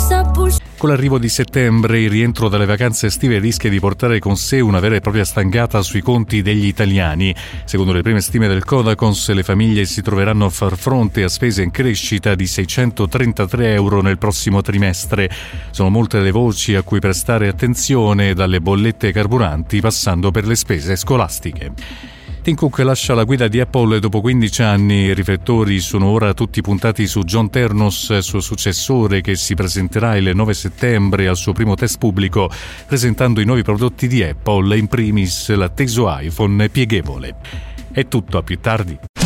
Con l'arrivo di settembre, il rientro dalle vacanze estive rischia di portare con sé una vera e propria stangata sui conti degli italiani. Secondo le prime stime del Codacons, le famiglie si troveranno a far fronte a spese in crescita di 633 euro nel prossimo trimestre. Sono molte le voci a cui prestare attenzione, dalle bollette carburanti passando per le spese scolastiche. Tim Cook lascia la guida di Apple dopo 15 anni. I riflettori sono ora tutti puntati su John Ternos, suo successore, che si presenterà il 9 settembre al suo primo test pubblico, presentando i nuovi prodotti di Apple, in primis l'atteso iPhone pieghevole. È tutto, a più tardi.